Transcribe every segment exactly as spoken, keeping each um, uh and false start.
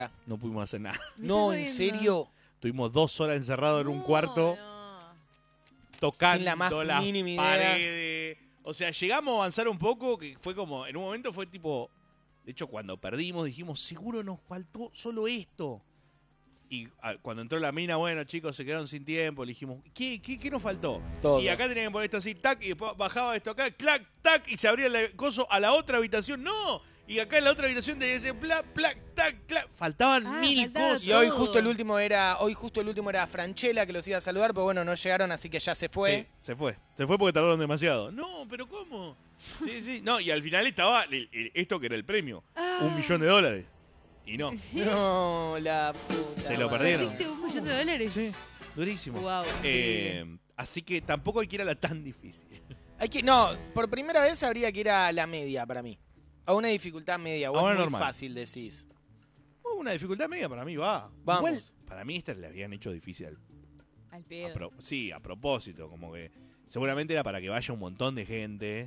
No pudimos hacer nada. No, ¿en serio? Estuvimos dos horas encerrados en un No, cuarto, no. tocando Sin la más las mínima idea. paredes. O sea, llegamos a avanzar un poco, que fue como, en un momento fue tipo, de hecho cuando perdimos dijimos, seguro nos faltó solo esto. Y a, cuando entró la mina, bueno chicos, se quedaron sin tiempo, le dijimos, ¿qué, qué, qué nos faltó? Todo. Y acá tenían que poner esto así, tac, y después bajaba esto acá, clac, tac, y se abría el coso a la otra habitación, ¡no! Y acá en la otra habitación tenía ese plac, plac, tac, clac, faltaban Ah, mil faltaba cosas. Y hoy todo. justo el último era, hoy justo el último era Franchella, que los iba a saludar, pero bueno, no llegaron, así que ya se fue. Sí, se fue. Se fue porque tardaron demasiado. No, pero ¿cómo? Sí, sí. No, y al final estaba el- el- esto que era el premio. Ah. Un millón de dólares. Y no, No, la puta. Se lo madre. perdieron. ¿Perdiste un millón de dólares? sí, durísimo. Wow. Eh, así que tampoco hay que ir a la tan difícil. Hay que, no, por primera vez habría que ir a la media para mí. A una dificultad media, o A una es muy normal. fácil decís. Oh, una dificultad media para mí va. Vamos. Igual, para mí esta le habían hecho difícil. al- Al a pedo. pro- sí, a propósito. Como que seguramente era para que vaya un montón de gente.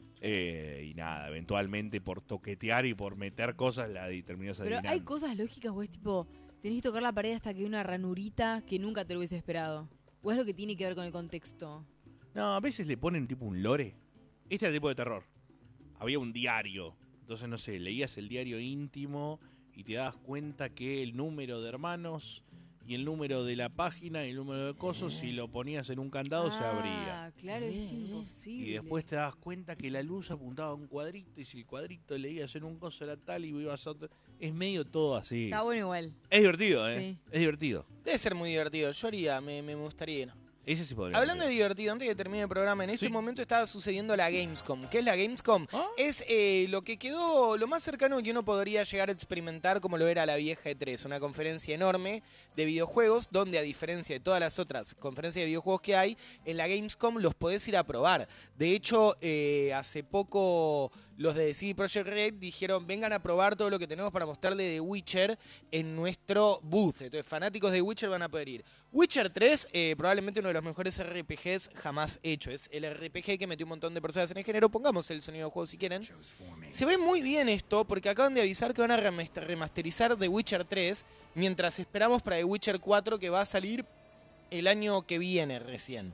eh, y nada, eventualmente por toquetear y por meter cosas la di- terminás Pero adivinando. hay cosas lógicas, o es tipo, tenés que tocar la pared hasta que hay una ranurita que nunca te lo hubiese esperado. O es lo que tiene que ver con el contexto. No, a veces le ponen tipo un lore. Este era el tipo de terror. Había un diario. Entonces, no sé, leías el diario íntimo y te dabas cuenta que el número de hermanos y el número de la página y el número de cosas, si lo ponías en un candado, se abría. Ah, claro, es imposible. Y después te das cuenta que la luz apuntaba a un cuadrito y si el cuadrito leías en un coso era tal y ibas a otro. Es medio todo así. Está bueno igual. Es divertido, ¿eh? Sí. Es divertido. Debe ser muy divertido, yo haría, me, me gustaría ir. Ese sí podría Hablando de ser. divertido, antes de que termine el programa, en este Sí. momento estaba sucediendo la Gamescom. ¿Qué es la Gamescom? ¿Ah? Es eh, lo que quedó, lo más cercano que uno podría llegar a experimentar como lo era la vieja E tres, una conferencia enorme de videojuegos donde a diferencia de todas las otras conferencias de videojuegos que hay, en la Gamescom los podés ir a probar. De hecho, eh, hace poco los de C D Projekt Red dijeron vengan a probar todo lo que tenemos para mostrarle de Witcher en nuestro booth. Entonces fanáticos de Witcher van a poder ir. Witcher tres, eh, probablemente uno de los mejores R P Gs jamás hecho. Es el R P G que metió un montón de personas en el género. Pongamos el sonido de juego si quieren. Se ve muy bien esto porque acaban de avisar que van a remaster- remasterizar The Witcher tres mientras esperamos para The Witcher cuatro que va a salir el año que viene recién.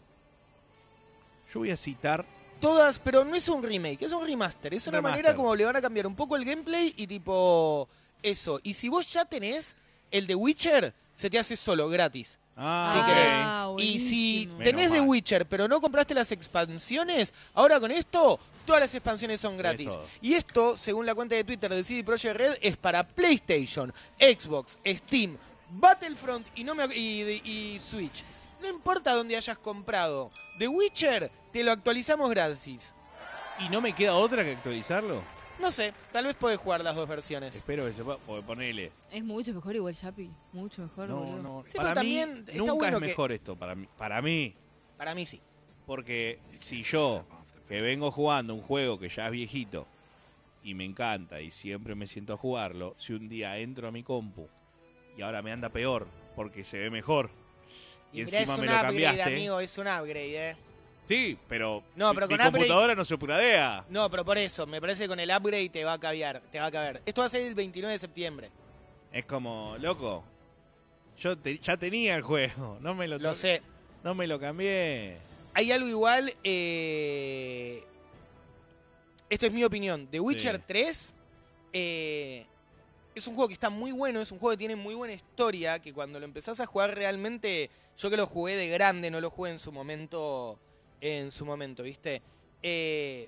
Yo voy a citar. Todas, pero no es un remake, es un remaster. Es una Remaster. manera como le van a cambiar un poco el gameplay y tipo eso. Y si vos ya tenés el de Witcher, se te hace solo, gratis. Ah, si ok. querés. Ah, Y si buenísimo. tenés Menos The mal. Witcher, pero no compraste las expansiones, ahora con esto, todas las expansiones son gratis. todo. Y esto, según la cuenta de Twitter de C D Projekt Red, es para PlayStation, Xbox, Steam, Battlefront y, no me, ac- y, y Switch. No importa dónde hayas comprado The Witcher, te lo actualizamos gratis. ¿Y no me queda otra que actualizarlo? No sé, tal vez podés jugar las dos versiones. Espero que se pueda. Porque ponele. Es mucho mejor igual, Chapi. Mucho mejor, No, boludo. no. Sí, para pero mí, también está nunca bueno es que- mejor esto. Para mí, para mí. Para mí sí. Porque si yo, que vengo jugando un juego que ya es viejito y me encanta y siempre me siento a jugarlo, si un día entro a mi compu y ahora me anda peor porque se ve mejor y, Y mirá, encima es me un lo upgrade, cambiaste. amigo, es un upgrade, eh. Sí, pero, No, mi- pero mi con upgrade- computadora no se upgradea. No, pero por eso, me parece que con el upgrade te va a caber, te va a caber. Esto va a ser el veintinueve de septiembre. Es como, loco, yo te- ya tenía el juego, no me lo, Lo to- sé. no me lo cambié. Hay algo igual, eh... esto es mi opinión. The Witcher Sí. tres eh, es un juego que está muy bueno, es un juego que tiene muy buena historia, que cuando lo empezás a jugar realmente, yo que lo jugué de grande, no lo jugué en su momento, en su momento, ¿viste? Eh,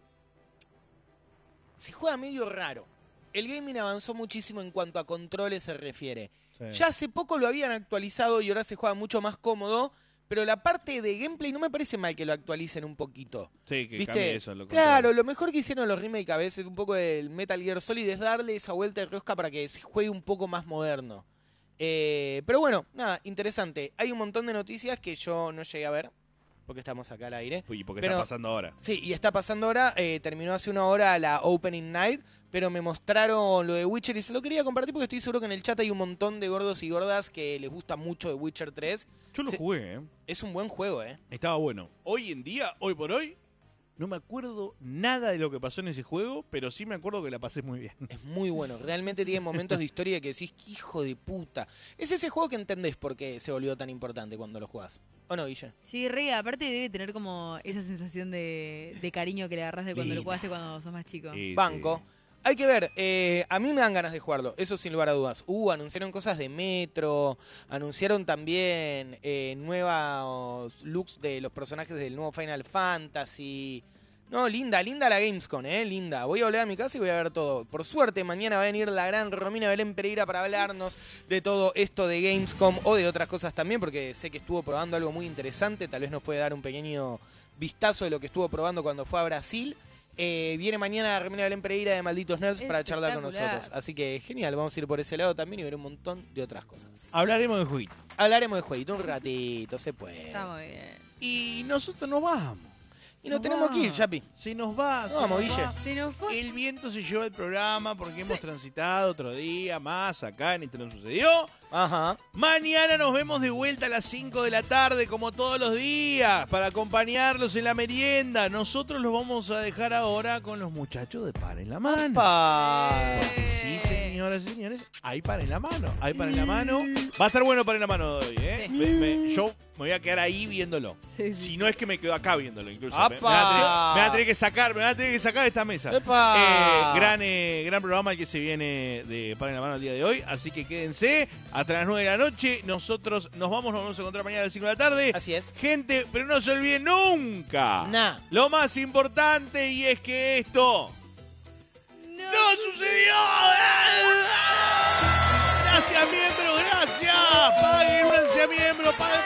se juega medio raro. El gaming avanzó muchísimo en cuanto a controles se refiere. Sí. Ya hace poco lo habían actualizado y ahora se juega mucho más cómodo, pero la parte de gameplay no me parece mal que lo actualicen un poquito. Sí, que ¿Viste? cambie eso. Lo Claro, lo mejor que hicieron los remakes a veces, un poco del Metal Gear Solid, es darle esa vuelta de rosca para que se juegue un poco más moderno. Eh, pero bueno, nada, interesante. Hay un montón de noticias que yo no llegué a ver, porque estamos acá al aire. Uy, ¿por qué Pero- está pasando ahora? Sí, y está pasando ahora, eh, terminó hace una hora la Opening Night, pero me mostraron lo de Witcher y se lo quería compartir porque estoy seguro que en el chat hay un montón de gordos y gordas que les gusta mucho de Witcher tres. Yo lo Sí. jugué, ¿eh? Es un buen juego, ¿eh? Estaba bueno. Hoy en día, hoy por hoy, No me acuerdo nada de lo que pasó en ese juego, pero sí me acuerdo que la pasé muy bien. Es muy bueno. Realmente tiene momentos de historia que decís, "Qué hijo de puta". Es ese juego que entendés por qué se volvió tan importante cuando lo jugás. ¿O no, Guille? Sí, re, aparte debe tener como esa sensación de, de cariño que le agarrás de cuando Linda. lo jugaste cuando sos más chico. Sí, Banco. sí. Hay que ver, eh, a mí me dan ganas de jugarlo, eso sin lugar a dudas. Uh, anunciaron cosas de Metro, anunciaron también eh, nuevos looks de los personajes del nuevo Final Fantasy. No, linda, linda la Gamescom, eh, linda. Voy a volver a mi casa y voy a ver todo. Por suerte, mañana va a venir la gran Romina Belén Pereira para hablarnos de todo esto de Gamescom o de otras cosas también, porque sé que estuvo probando algo muy interesante. Tal vez nos puede dar un pequeño vistazo de lo que estuvo probando cuando fue a Brasil. Eh, viene mañana Romina Belén Pereira de Malditos Nerds para charlar con Espectacular. nosotros. Así que genial, vamos a ir por ese lado también y ver un montón de otras cosas. Hablaremos de jueguito. Hablaremos de jueguito un ratito, se puede. Está muy bien. Y nosotros nos vamos. Y nos tenemos que ir, Yapi. Se nos va. se Vamos, nos Guille. va. Se nos fue. El viento se lleva el programa porque hemos Sí. transitado otro día más acá en Esto No Sucedió. Ajá. Mañana nos vemos de vuelta a las cinco de la tarde, como todos los días, para acompañarlos en la merienda. Nosotros los vamos a dejar ahora con los muchachos de Par en la Mano. Pa. Porque sí, señoras y señores, hay Par en la Mano. Hay Par en la Mano. Va a estar bueno Par en la Mano de hoy, ¿eh? Sí. Me- me- yo me voy a quedar ahí viéndolo. Sí, sí, Si no es que me quedo acá viéndolo, incluso. ¡Apa! Me, me van a tener, me van a tener que sacar, me van a tener que sacar de esta mesa. ¡Epa! Eh, gran, eh, gran programa el que se viene de Par en la Mano el día de hoy. Así que quédense hasta las nueve de la noche. Nosotros nos vamos, nos vamos a encontrar mañana a las cinco de la tarde. Así es. Gente, pero no se olviden nunca. Nah. Lo más importante, y es que esto No. no sucedió. Gracias, miembro, gracias. Paguen, únanse a miembro, paguen.